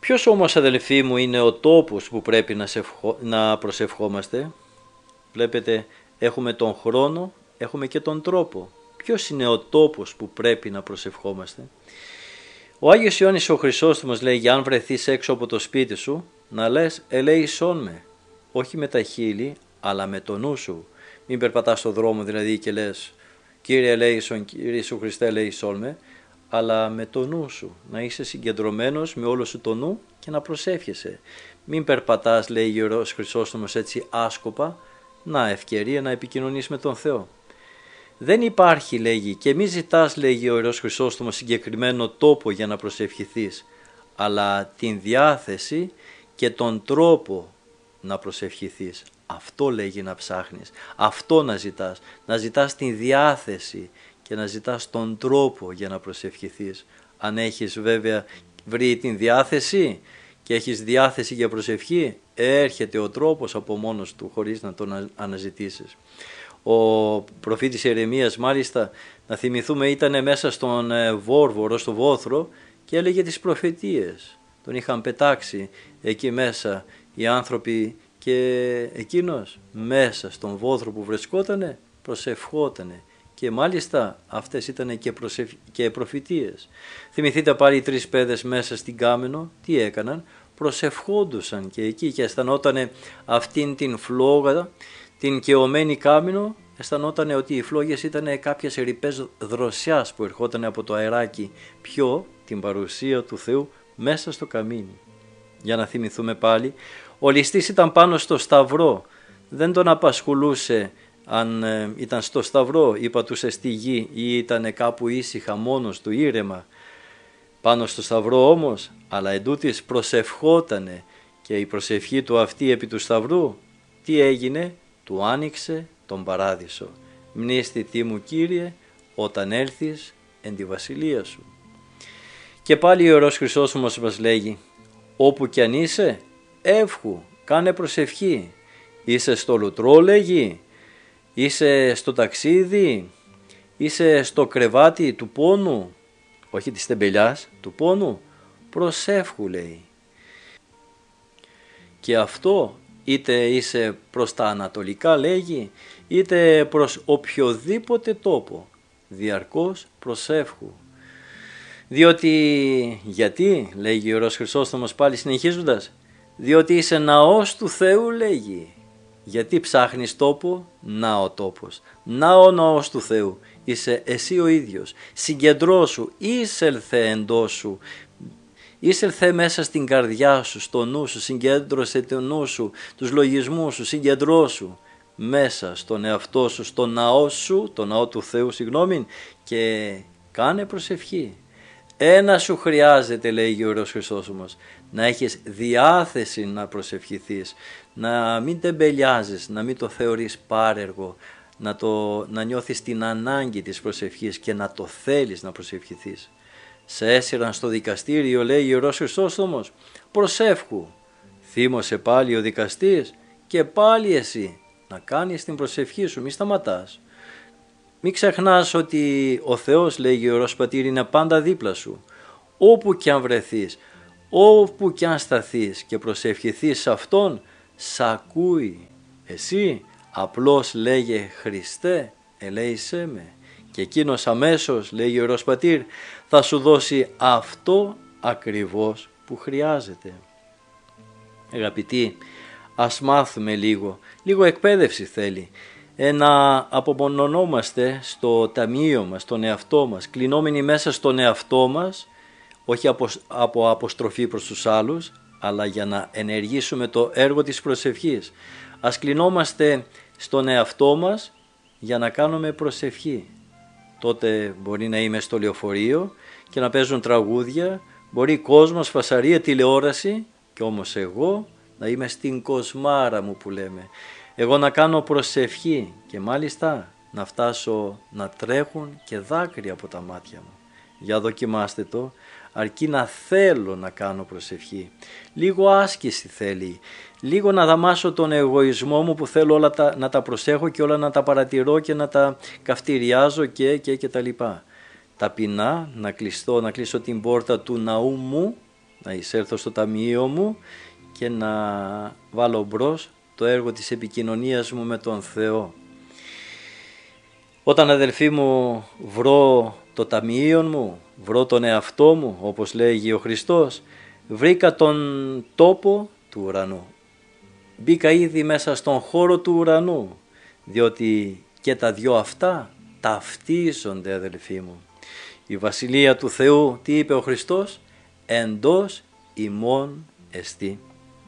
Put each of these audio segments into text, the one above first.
Ποιος όμως, αδελφοί μου, είναι ο τόπος που πρέπει να προσευχόμαστε? Βλέπετε, έχουμε τον χρόνο, έχουμε και τον τρόπο. Ποιος είναι ο τόπος που πρέπει να προσευχόμαστε? Ο Άγιος Ιωάννης ο Χρυσόστομος λέγει, αν βρεθείς έξω από το σπίτι σου, να λες ελέησόν με, όχι με τα χείλη, αλλά με το νου σου. Μην περπατάς στον δρόμο δηλαδή και λες, Κύριε ελέησον, Κύριε Ιησού Χριστέ ελέησόν με, αλλά με το νου σου, να είσαι συγκεντρωμένος με όλο σου το νου και να προσεύχεσαι. Μην περπατάς, λέει ο Ιερός Χρυσόστομος, έτσι άσκοπα, να ευκαιρία να επικοινωνείς με τον Θεό. Δεν υπάρχει, λέγει, και μη ζητάς, λέγει ο Ιερός Χρυσόστομος, συγκεκριμένο τόπο για να προσευχηθείς, αλλά την διάθεση και τον τρόπο να προσευχηθείς. Αυτό λέγει να ψάχνεις, αυτό να ζητάς την διάθεση και να ζητάς τον τρόπο για να προσευχηθείς. Αν έχεις βέβαια βρει την διάθεση και έχεις διάθεση για προσευχή, έρχεται ο τρόπος από μόνος του χωρίς να τον αναζητήσεις. Ο προφήτης Ιερεμίας, μάλιστα, να θυμηθούμε, ήταν μέσα στον Βόρβορο, στο Βόθρο, και έλεγε τις προφητείες. Τον είχαν πετάξει εκεί μέσα οι άνθρωποι και εκείνος μέσα στον Βόθρο που βρισκότανε προσευχότανε. Και μάλιστα αυτές ήταν και προφητείες. Θυμηθείτε πάλι οι 3 παιδες μέσα στην Κάμενο, τι έκαναν? Προσευχόντουσαν και εκεί και αισθανότανε αυτήν την φλόγα, την καιωμένη Κάμενο, αισθανότανε ότι οι φλόγες ήταν κάποιες ρηπές δροσιάς που ερχόταν από το αεράκι. Ποιο? Την παρουσία του Θεού μέσα στο καμίνι. Για να θυμηθούμε πάλι, ο ληστής ήταν πάνω στο σταυρό, δεν τον απασχολούσε αν ήταν στο σταυρό ή πατούσε στη γη ή ήταν κάπου ήσυχα μόνος του, ήρεμα. Πάνω στο σταυρό όμως, αλλά εντούτοις προσευχότανε, και η προσευχή του αυτή επί του σταυρού, τι έγινε? Του άνοιξε τον παράδεισο. Μνήσθητή μου, Κύριε, όταν έλθεις εν τη βασιλεία σου. Και πάλι ο Ιερός Χρυσόστομος μας λέγει, όπου κι αν είσαι, εύχου, κάνε προσευχή. Είσαι στο λουτρό, λέγει, είσαι στο ταξίδι, είσαι στο κρεβάτι του πόνου, όχι της τεμπελιάς, του πόνου, προσεύχου, λέει. Και αυτό είτε είσαι προς τα ανατολικά, λέγει, είτε προς οποιοδήποτε τόπο, διαρκώς προσεύχου. Διότι, γιατί, λέγει ο Ιερός Χρυσόστομος πάλι συνεχίζοντας, διότι είσαι ναός του Θεού, λέγει. Γιατί ψάχνεις τόπο? Να ο τόπος, να ο ναός του Θεού, είσαι εσύ ο ίδιος. Συγκεντρώσου, είσελθε εντός σου, είσελθε μέσα στην καρδιά σου, στο νου σου, συγκέντρωσε το νου σου, τους λογισμούς σου, συγκεντρώσου μέσα στον εαυτό σου, στο ναό σου, το ναό του Θεού, και κάνε προσευχή. Ένα σου χρειάζεται, λέει ο Ιερός Χρυσόστομος, να έχεις διάθεση να προσευχηθείς, να μην τεμπελιάζεις, να μην το θεωρείς πάρεργο, να νιώθεις την ανάγκη της προσευχής και να το θέλεις να προσευχηθείς. Σε έσυραν στο δικαστήριο, λέει ο Ιερός Χρυσόστομος, προσεύχου. Θύμωσε πάλι ο δικαστής και πάλι εσύ να κάνεις την προσευχή σου, μη σταματάς. Μην ξεχνάς ότι ο Θεός, λέει ο Ιερός Πατήρ, είναι πάντα δίπλα σου. Όπου κι αν βρεθείς, όπου κι αν σταθείς και προσευχηθείς σε Αυτόν, σ' ακούει. Εσύ απλώς λέγε Χριστέ, ελέησέ με. Και εκείνος αμέσως, λέει ο Ιερός Πατήρ, θα σου δώσει αυτό ακριβώς που χρειάζεται. Αγαπητοί, ας μάθουμε λίγο εκπαίδευση θέλει. Να απομονωνόμαστε στο ταμείο μας, στον εαυτό μας, κλεινόμενοι μέσα στον εαυτό μας, όχι από αποστροφή προς τους άλλους, αλλά για να ενεργήσουμε το έργο της προσευχής. Ας κλεινόμαστε στον εαυτό μας για να κάνουμε προσευχή. Τότε μπορεί να είμαι στο λεωφορείο και να παίζουν τραγούδια, μπορεί κόσμος, φασαρία, τηλεόραση, και όμως εγώ να είμαι στην κοσμάρα μου που λέμε. Εγώ να κάνω προσευχή και μάλιστα να φτάσω να τρέχουν και δάκρυα από τα μάτια μου. Για δοκιμάστε το, αρκεί να θέλω να κάνω προσευχή. Λίγο άσκηση θέλει, λίγο να δαμάσω τον εγωισμό μου που θέλω όλα να τα προσέχω και όλα να τα παρατηρώ και να τα καυτηριάζω και τα λοιπά. Ταπεινά να κλείσω την πόρτα του ναού μου, να εισέλθω στο ταμείο μου και να βάλω μπρος το έργο της επικοινωνίας μου με τον Θεό. Όταν, αδελφοί μου, βρω το ταμείο μου, βρω τον εαυτό μου, όπως λέγει ο Χριστός, βρήκα τον τόπο του ουρανού. Μπήκα ήδη μέσα στον χώρο του ουρανού, διότι και τα δυο αυτά ταυτίζονται, αδελφοί μου. Η Βασιλεία του Θεού, τι είπε ο Χριστός, εντός ημών εστί.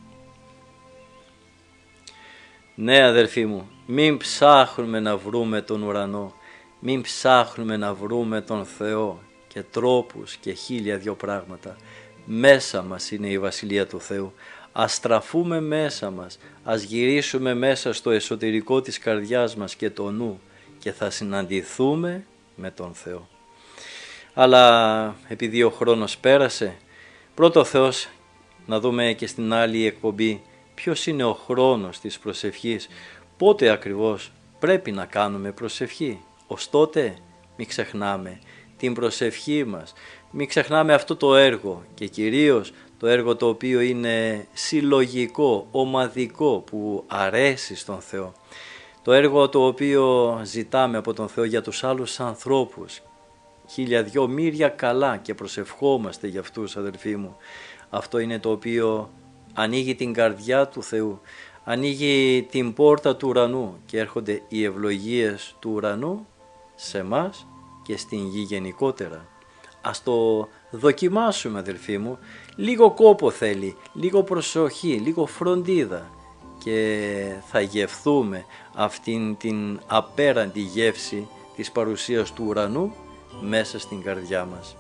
Ναι, αδελφοί μου, μην ψάχνουμε να βρούμε τον ουρανό, μην ψάχνουμε να βρούμε τον Θεό και τρόπους και 1002 πράγματα. Μέσα μας είναι η Βασιλεία του Θεού. Ας στραφούμε μέσα μας, ας γυρίσουμε μέσα στο εσωτερικό της καρδιάς μας και το νου και θα συναντηθούμε με τον Θεό. Αλλά επειδή ο χρόνος πέρασε, πρώτο Θεός να δούμε και στην άλλη εκπομπή ποιος είναι ο χρόνος της προσευχής, πότε ακριβώς πρέπει να κάνουμε προσευχή. Ως τότε μην ξεχνάμε την προσευχή μας, μην ξεχνάμε αυτό το έργο και κυρίως το έργο το οποίο είναι συλλογικό, ομαδικό, που αρέσει στον Θεό. Το έργο το οποίο ζητάμε από τον Θεό για τους άλλους ανθρώπους. 1002 μοίρια καλά και προσευχόμαστε για αυτούς, αδελφοί μου. Αυτό είναι το οποίο ανοίγει την καρδιά του Θεού, ανοίγει την πόρτα του ουρανού και έρχονται οι ευλογίες του ουρανού σε μας και στην γη γενικότερα. Ας το δοκιμάσουμε, αδελφοί μου, λίγο κόπο θέλει, λίγο προσοχή, λίγο φροντίδα και θα γευθούμε αυτήν την απέραντη γεύση της παρουσίας του ουρανού μέσα στην καρδιά μας.